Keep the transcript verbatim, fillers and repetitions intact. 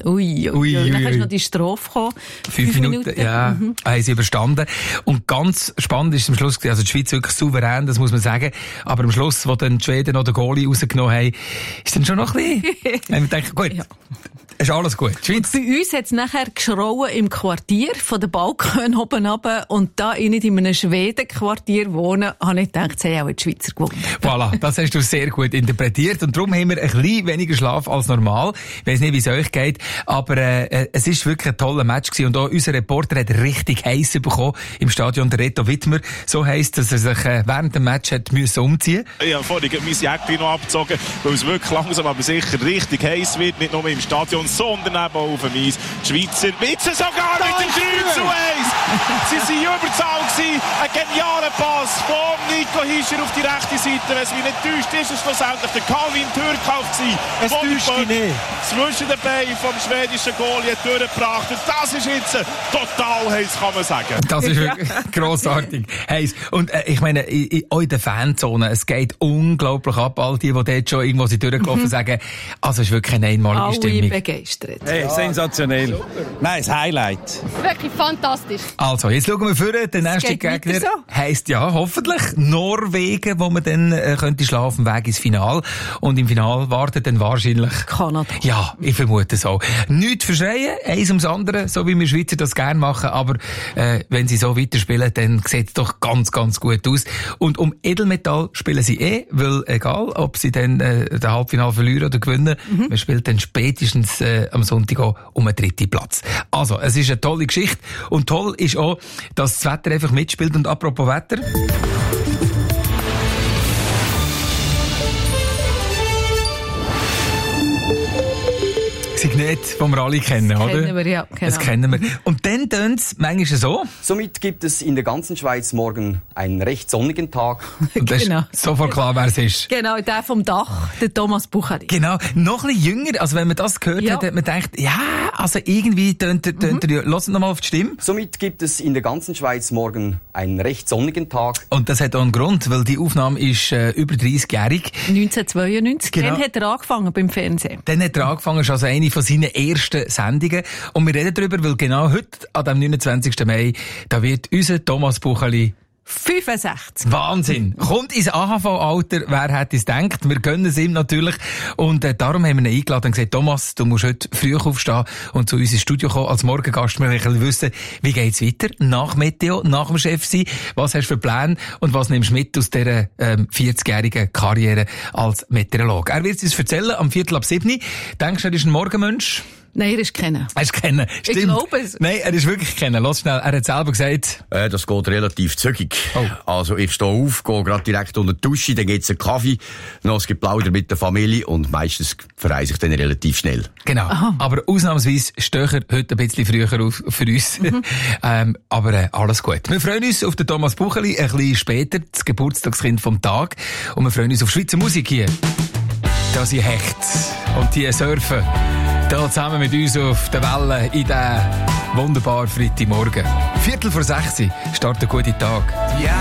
Ui, ui, ui. ui. Dann kannst du noch die Strophe kommen. Fünf, Fünf Minuten, Minuten, ja, mhm. haben sie überstanden. Und ganz spannend ist am Schluss, also die Schweiz wirklich souverän, das muss man sagen. Aber am Schluss, wo dann die Schweden noch den Goalie rausgenommen haben, ist dann schon noch ein bisschen, wenn wir denken, gut, ja. Ist alles gut. Die Schweiz. Bei uns hat es nachher geschrauen im Quartier, von den Balkon oben runter. Und da ich nicht in einem Schweden-Quartier wohne, habe ich gedacht, sie haben auch die Schweizer gewonnen. Voilà, das hast du sehr gut interpretiert. Und darum haben wir ein bisschen weniger Schlaf als normal. Ich weiss nicht, wie es euch geht. Aber äh, es ist wirklich ein toller Match gewesen. Und auch unser Reporter hat richtig heiß bekommen im Stadion, der Reto Wittmer. So heisst, dass er sich äh, während dem Match hat müssen umziehen. Ich habe vorhin mein Jäckchen noch abgezogen, weil es wirklich langsam aber sicher richtig heiß wird. Nicht nur im Stadion, sondern eben auch auf dem Eis. Die Schweizer Witze sogar mit dem drei zu eins. Sie waren Überzahl gewesen. Ein genialer Pass von Nico Hischer auf die rechte Seite. Wenn es mich nicht täuscht, ist es schlussendlich der Calvin Türkhoff gewesen. Es täuscht dich nicht. Zwischen den Beinen vom schwedischen Goalie durchgebracht. Und das ist jetzt total heiß, kann man sagen. Das ist wirklich grossartig heiß. Und äh, ich meine, auch in der Fanzone, es geht unglaublich ab. All die, die dort schon irgendwo sind durchgelaufen, mhm. sagen, also es ist wirklich eine einmalige Stimmung. Begeistert. Hey, ja. Sensationell. Ja, nein, das Highlight. Wirklich fantastisch. Also, jetzt schauen wir vor. Der nächste Gegner so. heisst ja hoffentlich Norwegen, wo man dann äh, könnte schlafen Weg ins Finale. Und im Finale wartet dann wahrscheinlich Kanada. Ja, ich vermute so. Nichts verschreien, eins ums andere, so wie wir Schweizer das gerne machen. Aber äh, wenn sie so weiterspielen, dann sieht es doch ganz, ganz gut aus. Und um Edelmetall spielen sie eh, weil egal, ob sie dann äh, den Halbfinale verlieren oder gewinnen, mhm. man spielt dann spätestens äh, am Sonntag auch um den dritten Platz. Also, es ist eine tolle Geschichte. Und toll ist auch, dass das Wetter einfach mitspielt. Und apropos Wetter. Signet, die wir alle kennen, das oder? Kennen wir, ja, genau. Das kennen wir. Und dann tönt es manchmal so. Somit gibt es in der ganzen Schweiz morgen einen recht sonnigen Tag. Und das genau. ist sofort klar, wer es ist. Genau, der vom Dach, der Thomas Bucheri. Genau, noch ein bisschen jünger. Also wenn man das gehört ja. hat, hat man gedacht, ja, also irgendwie tönt er, tönt er, mhm. Lass uns nochmal auf die Stimme. Somit gibt es in der ganzen Schweiz morgen einen recht sonnigen Tag. Und das hat auch einen Grund, weil die Aufnahme ist äh, über dreißigjährig. neunzehnhundertzweiundneunzig. Genau. Dann hat er angefangen beim Fernsehen. Dann hat er angefangen, schon also eine von seinen ersten Sendungen. Und wir reden darüber, weil genau heute, an dem neunundzwanzigsten Mai, da wird unser Thomas Bucheli fünfundsechzig. Wahnsinn. Kommt ins A H V-Alter, wer hätte es gedacht. Wir gönnen es ihm natürlich. Und äh, darum haben wir ihn eingeladen und gesagt, Thomas, du musst heute früh aufstehen und zu uns ins Studio kommen als Morgengast. Wir wollen wissen, wie geht's weiter nach Meteo, nach dem Chef sein? Was hast du für Pläne und was nimmst du mit aus dieser ähm, vierzigjährigen Karriere als Meteorologe? Er wird es uns erzählen am Viertel ab sieben. Denkst du, er ist ein Morgenmensch? Nein, er ist kennen. Er ist kennen. Stimmt. Ich glaube es. Nein, er ist wirklich kennen. Lass schnell. Er hat selber gesagt. Äh, das geht relativ zügig. Oh. Also, ich stehe auf, gehe gerade direkt unter die Dusche, dann gibt's einen Kaffee, noch ein Geplauder mit der Familie und meistens verreise ich dann relativ schnell. Genau. Aha. Aber ausnahmsweise stehe er heute ein bisschen früher auf für uns. Mhm. ähm, aber äh, alles gut. Wir freuen uns auf den Thomas Bucheli, ein bisschen später, das Geburtstagskind vom Tag. Und wir freuen uns auf Schweizer Musik hier. Da sind Hecht und die surfen. Da zusammen mit uns auf der Welle in diesen wunderbaren Freitagmorgen. Viertel vor sechs startet ein guter Tag. Yeah.